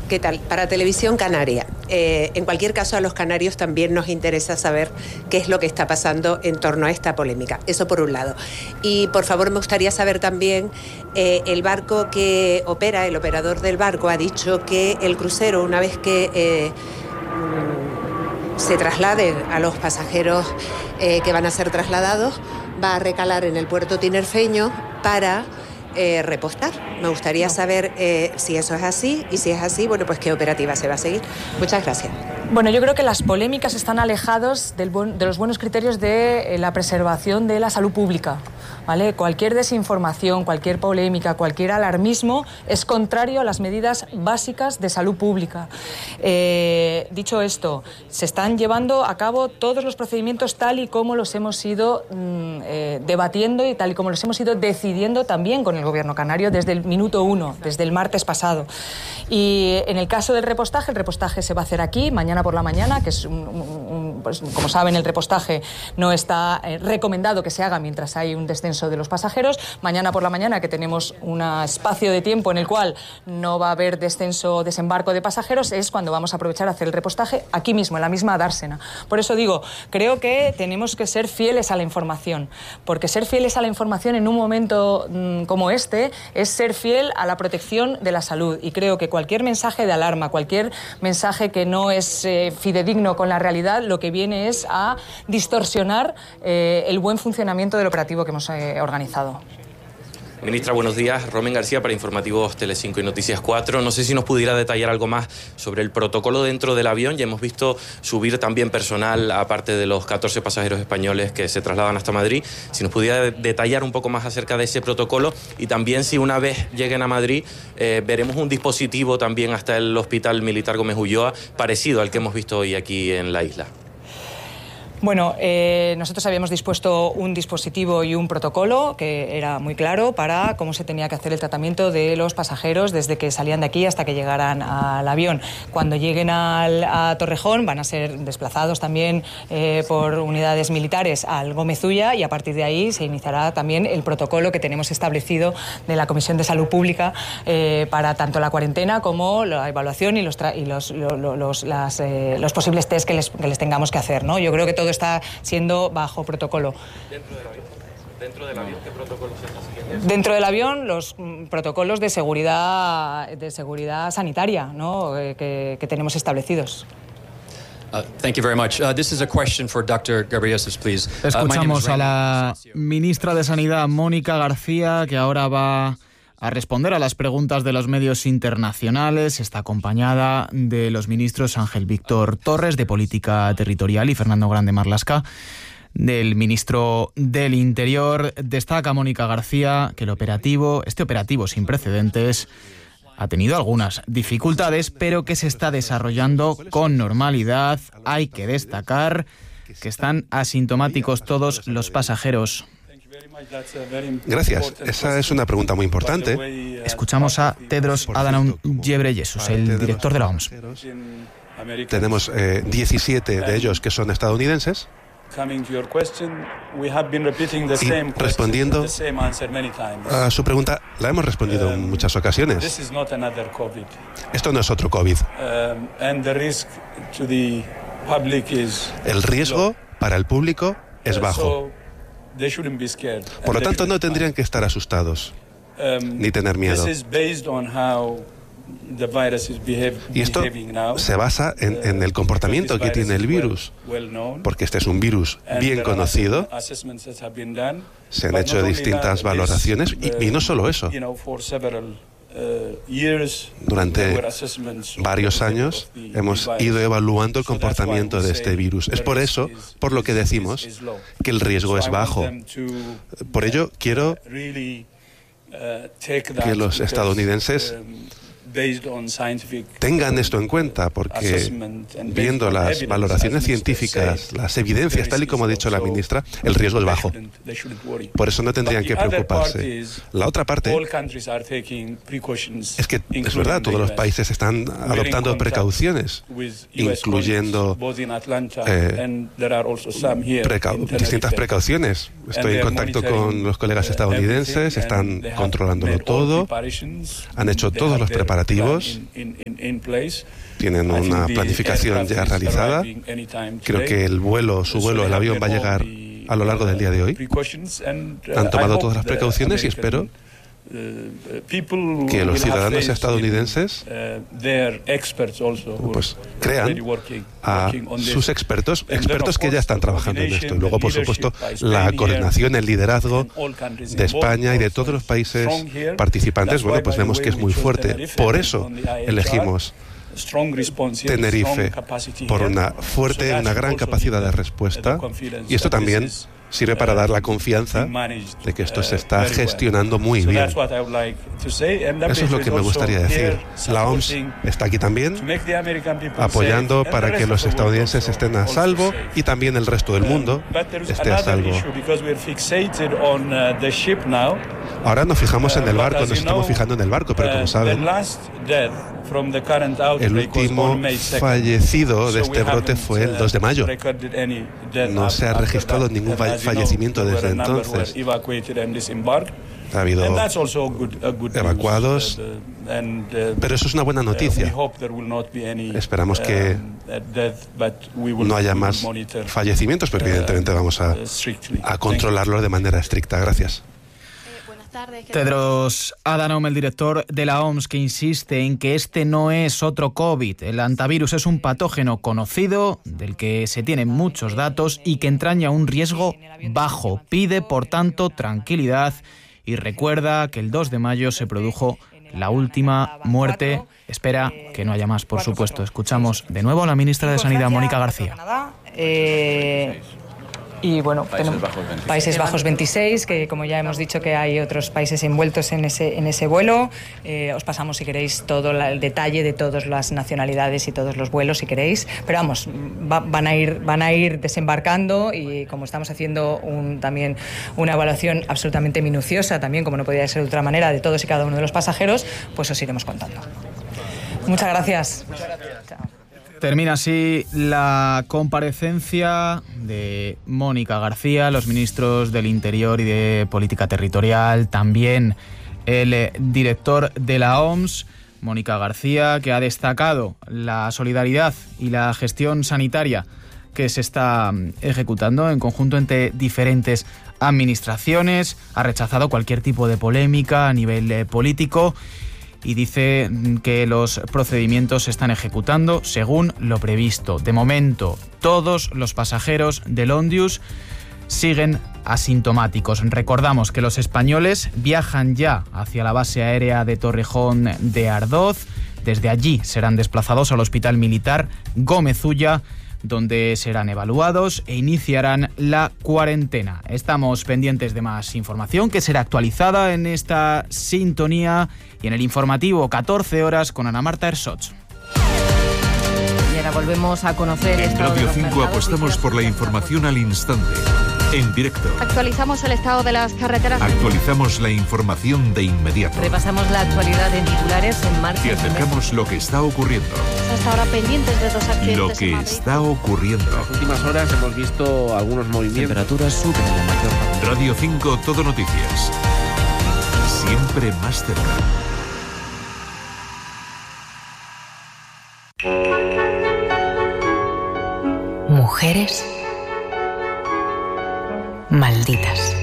¿Qué tal? Para Televisión Canaria. En cualquier caso, a los canarios también nos interesa saber qué es lo que está pasando en torno a esta polémica. Eso por un lado. Y por favor, me gustaría saber también, el barco que opera, el operador del barco ha dicho que el crucero, una vez que se trasladen a los pasajeros que van a ser trasladados, va a recalar en el puerto tinerfeño para repostar. Me gustaría saber si eso es así, y si es así, bueno, pues qué operativa se va a seguir. Muchas gracias. Bueno, yo creo que las polémicas están alejados de los buenos criterios de la preservación de la salud pública, ¿vale? Cualquier desinformación, cualquier polémica, cualquier alarmismo es contrario a las medidas básicas de salud pública. Dicho esto, se están llevando a cabo todos los procedimientos tal y como los hemos ido debatiendo y tal y como los hemos ido decidiendo también con el Gobierno canario desde el minuto 1, desde el martes pasado. Y en el caso del repostaje, el repostaje se va a hacer aquí, mañana por la mañana, que es pues, como saben, el repostaje no está recomendado que se haga mientras hay un descenso de los pasajeros. Mañana por la mañana, que tenemos un espacio de tiempo en el cual no va a haber descenso o desembarco de pasajeros, es cuando vamos a aprovechar a hacer el repostaje aquí mismo, en la misma dársena. Por eso digo, creo que tenemos que ser fieles a la información, porque ser fieles a la información en un momento como este es ser fiel a la protección de la salud, y creo que cualquier mensaje de alarma, cualquier mensaje que no es fidedigno con la realidad, lo que viene es a distorsionar el buen funcionamiento del operativo que hemos organizado. Ministra, buenos días. Romen García para Informativos Telecinco y Noticias 4. No sé si nos pudiera detallar algo más sobre el protocolo dentro del avión. Ya hemos visto subir también personal, aparte de los 14 pasajeros españoles que se trasladan hasta Madrid. Si nos pudiera detallar un poco más acerca de ese protocolo, y también si una vez lleguen a Madrid veremos un dispositivo también hasta el Hospital Militar Gómez Ulloa parecido al que hemos visto hoy aquí en la isla. Bueno, nosotros habíamos dispuesto un dispositivo y un protocolo que era muy claro para cómo se tenía que hacer el tratamiento de los pasajeros desde que salían de aquí hasta que llegaran al avión. Cuando lleguen a Torrejón van a ser desplazados también por unidades militares al Gómez Ulla, y a partir de ahí se iniciará también el protocolo que tenemos establecido de la Comisión de Salud Pública para tanto la cuarentena como la evaluación y los posibles test que les tengamos que hacer, ¿no? Yo creo que todo está siendo bajo protocolo. ¿Dentro del avión qué protocolos se están siguiendo? Dentro del avión, los protocolos de seguridad sanitaria, ¿no? que tenemos establecidos. Thank you very much. This is a question for Dr. Ghebreyesus, please. Escuchamos a la ministra de Sanidad, Mónica García, que ahora va a responder a las preguntas de los medios internacionales. Está acompañada de los ministros Ángel Víctor Torres, de Política Territorial, y Fernando Grande Marlaska, del ministro del Interior. Destaca Mónica García que este operativo sin precedentes ha tenido algunas dificultades, pero que se está desarrollando con normalidad. Hay que destacar que están asintomáticos todos los pasajeros. Gracias. Esa es una pregunta muy importante. Escuchamos a Tedros Adhanom Ghebreyesus, el director de la OMS. Tenemos 17 de ellos que son estadounidenses. Y respondiendo a su pregunta, la hemos respondido en muchas ocasiones. Esto no es otro COVID. El riesgo para el público es bajo. Por lo tanto, no tendrían que estar asustados ni tener miedo. Y esto se basa en el comportamiento que tiene el virus, porque este es un virus bien conocido. Se han hecho distintas valoraciones y no solo eso. Durante varios años hemos ido evaluando el comportamiento de este virus. Es por eso por lo que decimos que el riesgo es bajo. Por ello quiero que los estadounidenses tengan esto en cuenta, porque viendo las valoraciones científicas, las evidencias, tal y como ha dicho la ministra, el riesgo es bajo. Por eso no tendrían que preocuparse. La otra parte es que, es verdad, todos los países están adoptando precauciones, incluyendo distintas precauciones. Estoy en contacto con los colegas estadounidenses, están controlándolo todo, han hecho todos los preparativos operativos, tienen una planificación ya realizada. Creo que el avión va a llegar a lo largo del día de hoy. Han tomado todas las precauciones y espero que los ciudadanos estadounidenses pues crean a sus expertos que ya están trabajando en esto. Y luego, por supuesto, la coordinación, el liderazgo de España y de todos los países participantes, bueno, pues vemos que es muy fuerte. Por eso elegimos Tenerife, por una gran capacidad de respuesta, y esto también sirve para dar la confianza de que esto se está gestionando muy bien. Eso es lo que me gustaría decir. La OMS está aquí también, apoyando para que los estadounidenses estén a salvo y también el resto del mundo esté a salvo. Ahora nos fijamos en el barco, nos estamos fijando en el barco, pero como saben, el último fallecido de este brote fue el 2 de mayo. No se ha registrado ningún fallecimiento desde entonces. Ha habido evacuados, pero eso es una buena noticia. Esperamos que no haya más fallecimientos, pero evidentemente vamos a controlarlo de manera estricta. Gracias. Tedros Adhanom, el director de la OMS, que insiste en que este no es otro COVID. El hantavirus es un patógeno conocido, del que se tienen muchos datos y que entraña un riesgo bajo. Pide, por tanto, tranquilidad y recuerda que el 2 de mayo se produjo la última muerte. Espera que no haya más, por supuesto. Escuchamos de nuevo a la ministra de Sanidad, Mónica García. Y bueno, Países Bajos 26, que como ya hemos dicho que hay otros países envueltos en ese vuelo. Os pasamos, si queréis, todo el detalle de todas las nacionalidades y todos los vuelos, si queréis. Pero vamos, van a ir desembarcando y como estamos haciendo también una evaluación absolutamente minuciosa, también como no podía ser de otra manera, de todos y cada uno de los pasajeros, pues os iremos contando. Muchas gracias. Chao. Termina así la comparecencia de Mónica García, los ministros del Interior y de Política Territorial, también el director de la OMS, Mónica García, que ha destacado la solidaridad y la gestión sanitaria que se está ejecutando en conjunto entre diferentes administraciones, ha rechazado cualquier tipo de polémica a nivel político y dice que los procedimientos se están ejecutando según lo previsto. De momento, todos los pasajeros del Ondius siguen asintomáticos. Recordamos que los españoles viajan ya hacia la base aérea de Torrejón de Ardoz. Desde allí serán desplazados al Hospital Militar Gómez Ulla, donde serán evaluados e iniciarán la cuarentena. Estamos pendientes de más información que será actualizada en esta sintonía y en el informativo 14 horas con Ana Marta Ersoch. Y ahora volvemos a conocer en Radio 5 apostamos por la información al instante, en directo. Actualizamos el estado de las carreteras. Actualizamos la información de inmediato. Repasamos la actualidad en titulares en marcha. Y acercamos lo que está ocurriendo. Hasta ahora pendientes de 2 accidentes. Lo que está ocurriendo. En las últimas horas hemos visto algunos movimientos. Temperaturas suben en la mayor parte. Radio 5 Todo Noticias. Siempre más cerca. Mujeres malditas.